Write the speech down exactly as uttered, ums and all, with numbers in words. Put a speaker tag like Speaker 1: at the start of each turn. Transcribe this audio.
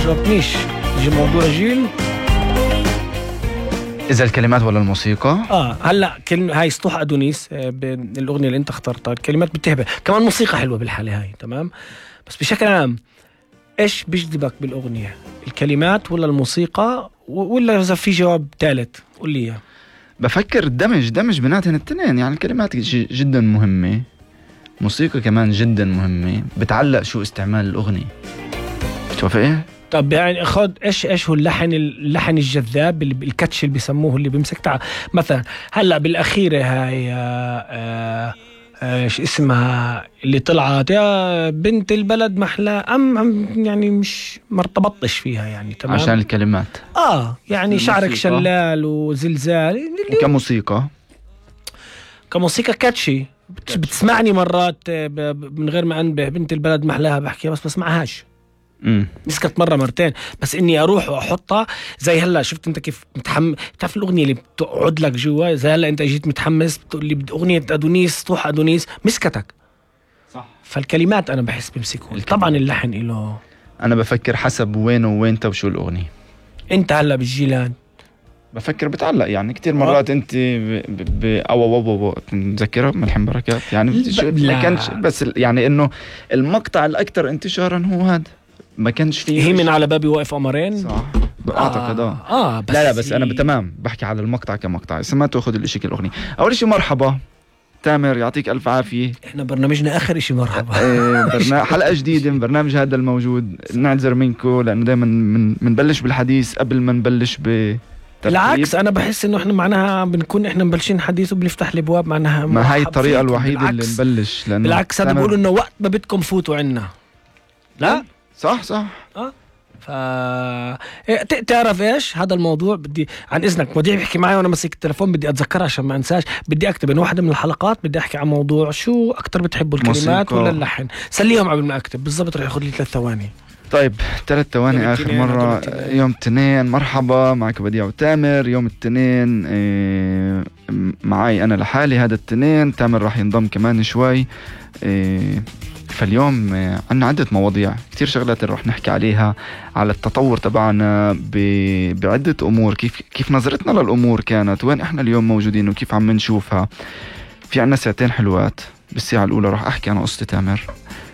Speaker 1: جاوبتنيش. يجي موضوع جيل.
Speaker 2: إذا الكلمات ولا الموسيقى؟
Speaker 1: آه هلا كلمة هاي سطوح أدونيس بالأغنية اللي أنت اخترتها، الكلمات بتهبه، كمان موسيقى حلوة بالحالة هاي، تمام. بس بشكل عام إيش بيجذبك بالأغنية؟ الكلمات ولا الموسيقى ولا إذا في جواب ثالث قول لي إياه؟
Speaker 2: بفكر دمج دمج بيناتهم التنين. يعني الكلمات جدا مهمة، موسيقى كمان جدا مهمة، بتعلق شو استعمال الأغنية. توافق إيه؟ طب
Speaker 1: يعني خد ايش ايش هو اللحن اللحن الجذاب اللي الكاتش اللي بيسموه اللي بيمسك تاع مثلا هلا بالاخيره هاي آه ايش اسمها اللي طلعت يا بنت البلد محلى ام يعني مش ما ارتبطتش فيها يعني، تمام،
Speaker 2: عشان الكلمات.
Speaker 1: اه يعني شعرك شلال وزلزال
Speaker 2: كموسيقى
Speaker 1: كموسيقى كاتشي بتسمعني مرات من غير ما انبه بنت البلد محلاها بحكيها بس بسمعهاش.
Speaker 2: امم
Speaker 1: مسكت مرة مرتين، بس اني اروح واحطها زي هلا شفت انت كيف متحمس. تعرف الاغنية اللي بتقعد لك جوا زي هلا انت جيت متحمس بتقول لي بدي اغنية ادونيس طوح ادونيس مسكتك
Speaker 2: صح.
Speaker 1: فالكلمات انا بحس بمسكهم. طبعا اللحن له
Speaker 2: انا بفكر حسب وين وين وشو الاغنية.
Speaker 1: انت هلا بالجيلان
Speaker 2: بفكر بتعلق يعني كتير مرات. انت ب... ب... او او او متذكرها ملحم بركات يعني ما كانش بس يعني انه المقطع الاكثر انتشارا هو هذا، ما كانش فيه
Speaker 1: هي من على بابي واقف قمرين
Speaker 2: صح اعتقد اه, آه بس لا لا بس انا تمام بحكي على المقطع كمقطع. ما تاخذ الاشي كالاغنيه. اول شيء مرحبا تامر، يعطيك الف عافيه.
Speaker 1: احنا برنامجنا اخر اشي مرحبا.
Speaker 2: ايه برنامج حلقه جديده من برنامج هذا الموجود. نعتذر منكم لانه دائما من بنبلش بالحديث قبل ما نبلش ب
Speaker 1: بالعكس انا بحس انه احنا معناها بنكون احنا مبلشين حديث وبنفتح الابواب معناها
Speaker 2: ما هاي الطريقه الوحيده اللي نبلش.
Speaker 1: لانه بالعكس هذا بيقولوا انه وقت ما بدكم فوتوا عنا. لا
Speaker 2: صح صح
Speaker 1: اه ف تعرف ايش هذا الموضوع. بدي عن اذنك مذيع بيحكي معي وانا ماسك التليفون بدي اتذكرها عشان ما انساش. بدي اكتب انه واحده من الحلقات بدي احكي عن موضوع شو اكتر بتحبوا الكلمات ولا اللحن. سليهم قبل ما اكتب بالضبط رح ياخذ لي ثلاث ثواني.
Speaker 2: طيب ثلاث ثواني آخر مرة. يوم الاثنين مرحبا معك بديع وتامر. يوم الاثنين إيه معي أنا لحالي. هذا الاثنين تامر راح ينضم كمان شوي. إيه فاليوم إيه عنا عدة مواضيع كتير شغلات رح نحكي عليها، على التطور تبعنا بعدة أمور، كيف كيف نظرتنا للأمور كانت، وين إحنا اليوم موجودين وكيف عم نشوفها. في عنا ساعتين حلوات. بالساعة الأولى راح أحكي عن قصة تامر،